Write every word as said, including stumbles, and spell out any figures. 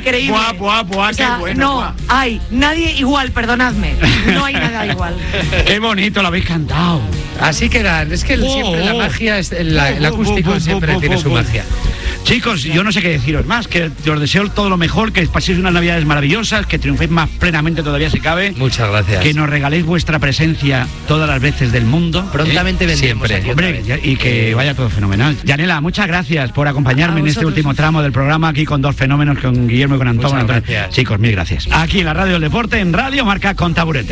increíble. Buah, buah, buah, o sea, qué bueno. No, buah. hay nadie igual, perdonadme. No hay nada igual. Qué bonito lo habéis cantado. Así quedan, es que el, Oh, siempre la oh. magia, es, el, la- el Oh, acústico oh, oh, siempre oh, tiene oh, su oh. magia. Chicos, yo no sé qué deciros más, que os deseo todo lo mejor, que paséis unas navidades maravillosas, que triunféis más plenamente todavía si cabe. Muchas gracias. Que nos regaléis vuestra presencia todas las veces del mundo. Prontamente ¿eh? vendremos Siempre. aquí Hombre, otra vez. y que vaya todo fenomenal. Yanela, muchas gracias por acompañarme A en este vosotros. último tramo del programa, aquí con dos fenómenos, con Guillermo y con Antonio. Muchas Antonio. gracias. Chicos, mil gracias. Aquí en la Radio del Deporte, en Radio Marca con Taburete.